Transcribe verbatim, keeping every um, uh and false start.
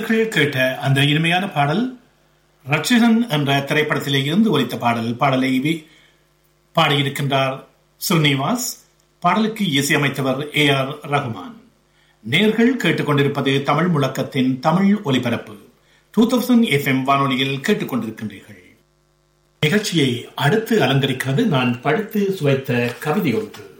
நேயர்கள் கேட்ட அந்த இனிமையான பாடல் ரட்சகன் என்ற திரைப்படத்திலே இருந்து ஒலித்த பாடல். பாடலை பாடியிருக்கின்றார் ஸ்ரீனிவாஸ். பாடலுக்கு இசையமைத்தவர் ஏ ஆர் ரகுமான். நேயர்கள் கேட்டுக்கொண்டிருப்பது தமிழ் முழக்கத்தின் தமிழ் ஒலிபரப்பு இரண்டாயிரம் எஃப் எம் வானொலியில் கேட்டுக்கொண்டிருக்கின்றீர்கள். நிகழ்ச்சியை அடுத்து அலங்கரிக்கிறது நான் படித்து சுவைத்த கவிதை ஒன்று.